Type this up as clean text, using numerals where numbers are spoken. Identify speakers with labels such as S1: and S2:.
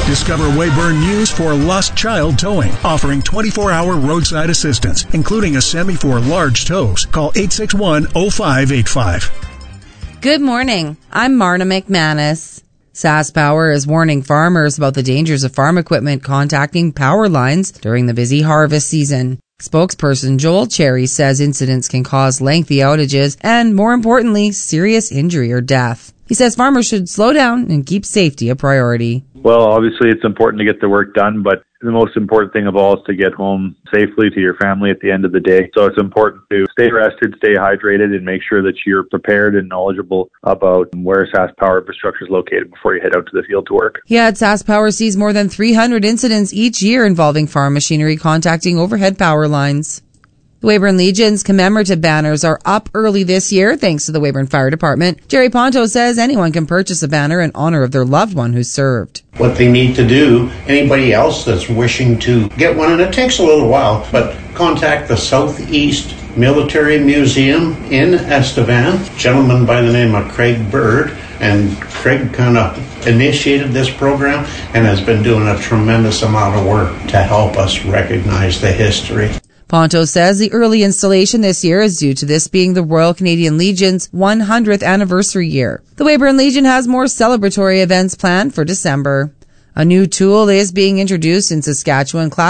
S1: Discover Weyburn News for Lost Child Towing, offering 24-hour roadside assistance, including a semi for large tows. Call 861-0585.
S2: Good morning. I'm Marna McManus. SaskPower is warning farmers about the dangers of farm equipment contacting power lines during the busy harvest season. Spokesperson Joel Cherry says incidents can cause lengthy outages and, more importantly, serious injury or death. He says farmers should slow down and keep safety a priority.
S3: Well, obviously it's important to get the work done, but the most important thing of all is to get home safely to your family at the end of the day. So it's important to stay rested, stay hydrated, and make sure that you're prepared and knowledgeable about where SaskPower infrastructure is located before you head out to the field to work.
S2: Yeah, SaskPower sees more than 300 incidents each year involving farm machinery contacting overhead power lines. The Weyburn Legion's commemorative banners are up early this year thanks to the Weyburn Fire Department. Jerry Ponto says anyone can purchase a banner in honor of their loved one who served.
S4: What they need to do, anybody else that's wishing to get one, and it takes a little while, but contact the Southeast Military Museum in Estevan, a gentleman by the name of Craig Bird, and Craig kind of initiated this program and has been doing a tremendous amount of work to help us recognize the history.
S2: Ponto says the early installation this year is due to this being the Royal Canadian Legion's 100th anniversary year. The Weyburn Legion has more celebratory events planned for December. A new tool is being introduced in Saskatchewan class